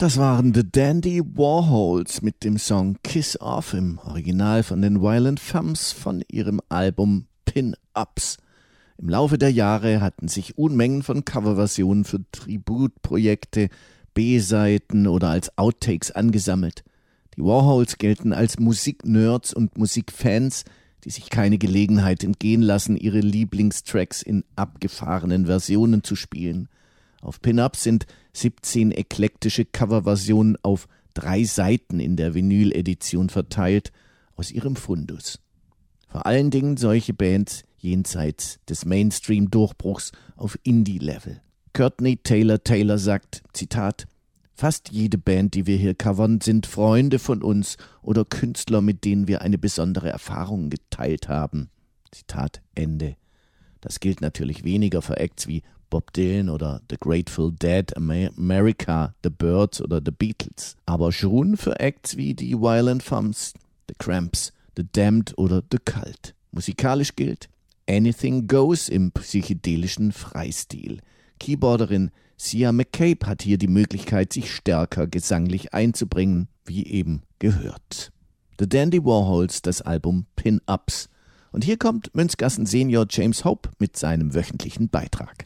Das waren The Dandy Warhols mit dem Song Kiss Off im Original von den Violent Femmes von ihrem Album Pin-Ups. Im Laufe der Jahre hatten sich Unmengen von Coverversionen für Tributprojekte, B-Seiten oder als Outtakes angesammelt. Die Warhols gelten als Musiknerds und Musikfans, die sich keine Gelegenheit entgehen lassen, ihre Lieblingstracks in abgefahrenen Versionen zu spielen. Auf Pin-Ups sind 17 eklektische Coverversionen auf 3 Seiten in der Vinyl-Edition verteilt aus ihrem Fundus. Vor allen Dingen solche Bands jenseits des Mainstream-Durchbruchs auf Indie-Level. Courtney Taylor sagt, Zitat, fast jede Band, die wir hier covern, sind Freunde von uns oder Künstler, mit denen wir eine besondere Erfahrung geteilt haben. Zitat Ende. Das gilt natürlich weniger für Acts wie Bob Dylan oder The Grateful Dead, America, The Byrds oder The Beatles. Aber schon für Acts wie die Violent Femmes, The Cramps, The Damned oder The Cult. Musikalisch gilt Anything Goes im psychedelischen Freistil. Keyboarderin Sia McCabe hat hier die Möglichkeit, sich stärker gesanglich einzubringen, wie eben gehört. The Dandy Warhols, das Album Pin-Ups. Und hier kommt Münzgassen Senior James Hope mit seinem wöchentlichen Beitrag.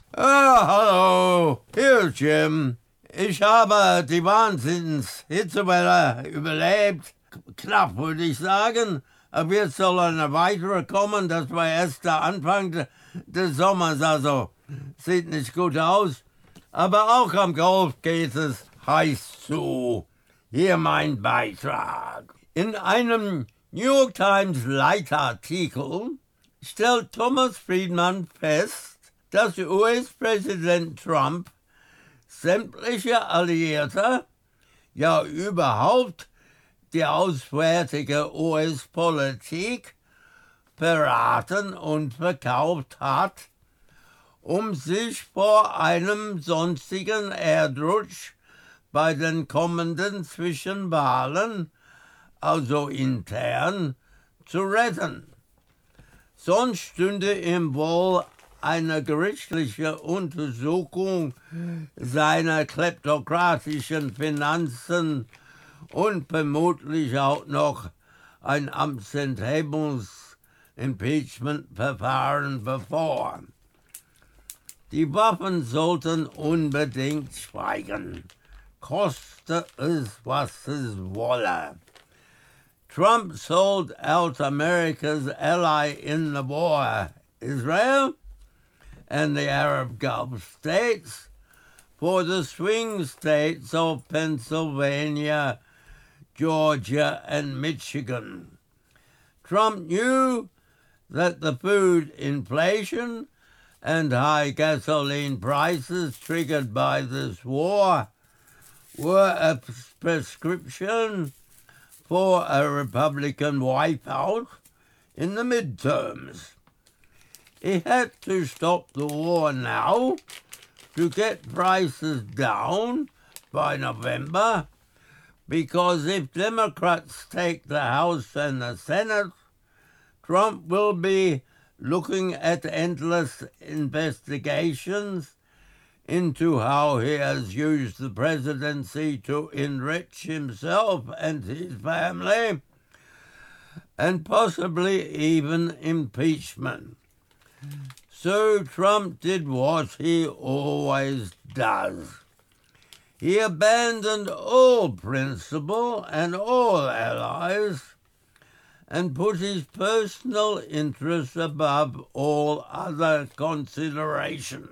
Hallo, hier ist Jim. Ich habe die Wahnsinns-Hitzewelle überlebt. Knapp, würde ich sagen. Aber jetzt soll eine weitere kommen. Das war erst der Anfang des Sommers, also sieht nicht gut aus. Aber auch am Golf geht es heiß zu. Hier mein Beitrag. In einem New York Times Leitartikel stellt Thomas Friedman fest, dass US-Präsident Trump sämtliche Alliierte, ja überhaupt die auswärtige US-Politik beraten und verkauft hat, um sich vor einem sonstigen Erdrutsch bei den kommenden Zwischenwahlen, also intern, zu retten. Sonst stünde ihm wohl eine gerichtliche Untersuchung seiner kleptokratischen Finanzen und vermutlich auch noch ein Amtsenthebungs-Impeachment-Verfahren bevor. Die Waffen sollten unbedingt schweigen, koste es, was es wolle. Trump sold out America's ally in the war, Israel, and the Arab Gulf states, for the swing states of Pennsylvania, Georgia, and Michigan. Trump knew that the food inflation and high gasoline prices triggered by this war were a prescription for a Republican wipeout in the midterms. He had to stop the war now to get prices down by November, because if Democrats take the House and the Senate, Trump will be looking at endless investigations into how he has used the presidency to enrich himself and his family, and possibly even impeachment. So Trump did what he always does. He abandoned all principle and all allies and put his personal interests above all other considerations.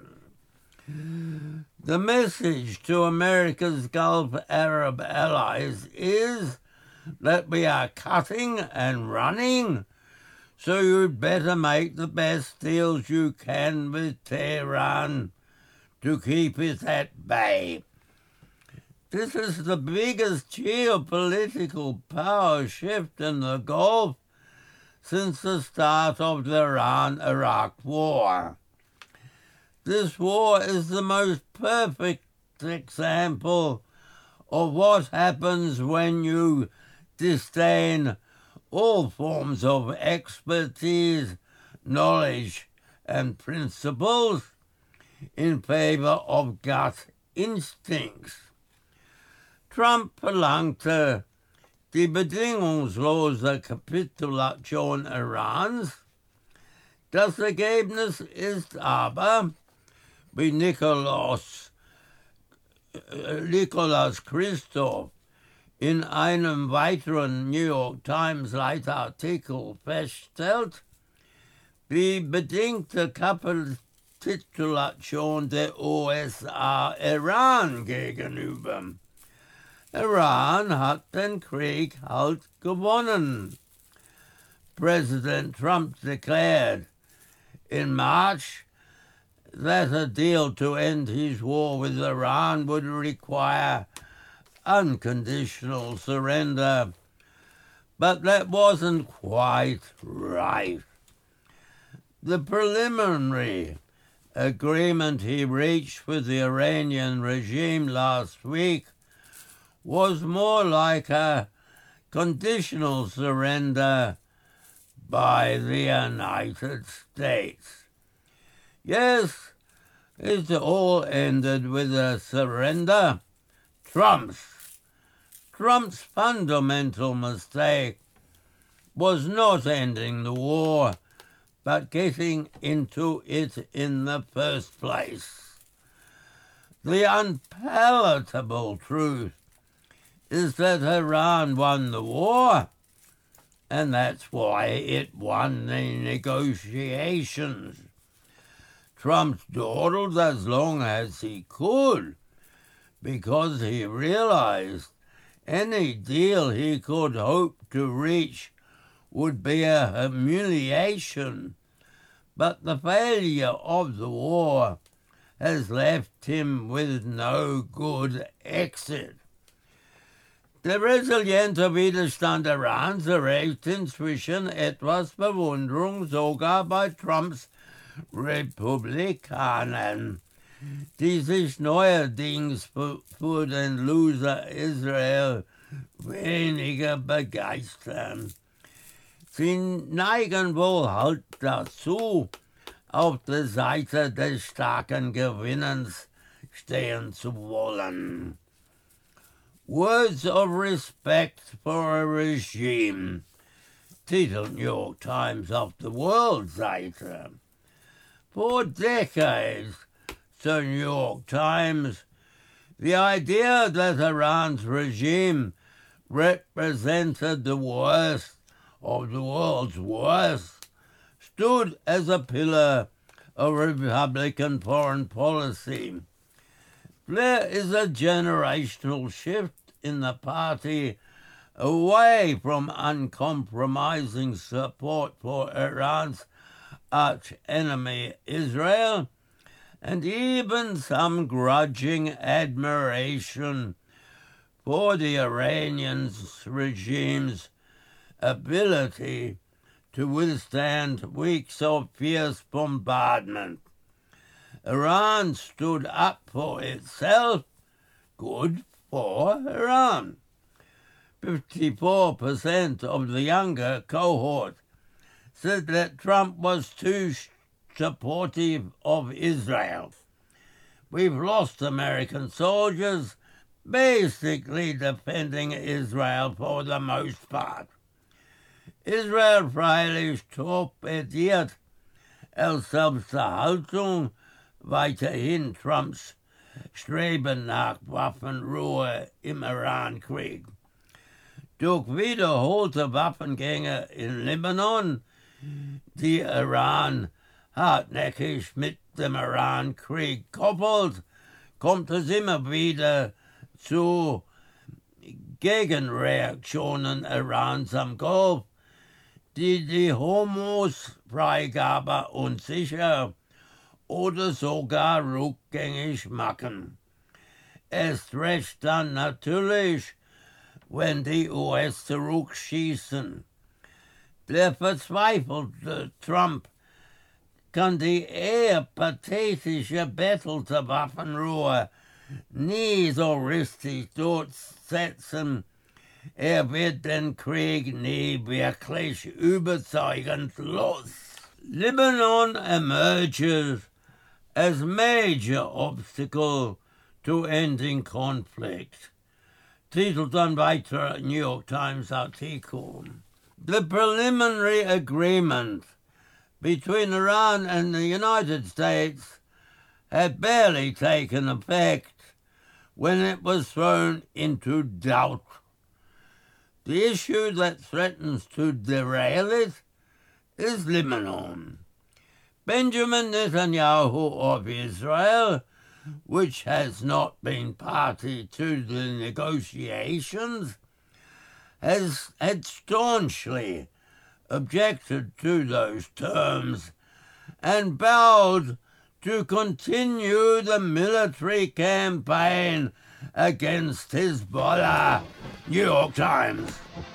The message to America's Gulf Arab allies is that we are cutting and running, so you'd better make the best deals you can with Tehran to keep it at bay. This is the biggest geopolitical power shift in the Gulf since the start of the Iran-Iraq War. This war is the most perfect example of what happens when you disdain all forms of expertise, knowledge, and principles in favor of gut instincts. Trump verlangte die bedingungslose Kapitulation Irans. Das Ergebnis ist aber, wie Nicholas Christoph in einem weiteren New York Times Leitartikel feststellt, die bedingte Kapitulation der USA Iran gegenüber. Iran hat den Krieg halt gewonnen. President Trump declared in March that a deal to end his war with Iran would require unconditional surrender, but that wasn't quite right. The preliminary agreement he reached with the Iranian regime last week was more like a conditional surrender by the United States. Yes, it all ended with a surrender. Trump's fundamental mistake was not ending the war, but getting into it in the first place. The unpalatable truth is that Iran won the war, and that's why it won the negotiations. Trump dawdled as long as he could, because he realized any deal he could hope to reach would be a humiliation. But the failure of the war has left him with no good exit. Der resiliente Widerstand Irans erregt inzwischen etwas Verwunderung sogar bei Trumps Republikanern, die sich neuerdings für den Loser Israel weniger begeistern. Sie neigen wohl halt dazu, auf der Seite des starken Gewinnens stehen zu wollen. Words of respect for a regime, titelt New York Times auf der World-Seite. For decades, so New York Times, the idea that Iran's regime represented the worst of the world's worst stood as a pillar of Republican foreign policy. There is a generational shift in the party away from uncompromising support for Iran's arch-enemy Israel, and even some grudging admiration for the Iranian regime's ability to withstand weeks of fierce bombardment. Iran stood up for itself. Good for Iran. 54% of the younger cohort said that Trump was too supportive of Israel. We've lost American soldiers basically defending Israel for the most part. Israel freilich torpediert als Selbsterhaltung weiterhin Trumps Streben nach Waffenruhe im Iran-Krieg. Durch wiederholte Waffengänge in Libanon, die Iran hartnäckig mit dem Iran-Krieg koppelt, kommt es immer wieder zu Gegenreaktionen Irans am Golf, die Hormuz-Freigabe unsicher oder sogar rückgängig machen. Erst recht dann natürlich, wenn die US zurückschießen. Der verzweifelte Trump kann die eher pathetische Battle zur Waffenruhe nie so richtig durchsetzen. Wird den Krieg nie wirklich überzeugend los. Lebanon emerges as major obstacle to ending conflict. Titel dann weiter New York Times article. The preliminary agreement between Iran and the United States had barely taken effect when it was thrown into doubt. The issue that threatens to derail it is Lebanon. Benjamin Netanyahu of Israel, which has not been party to the negotiations, had staunchly objected to those terms and vowed to continue the military campaign against Hezbollah. New York Times.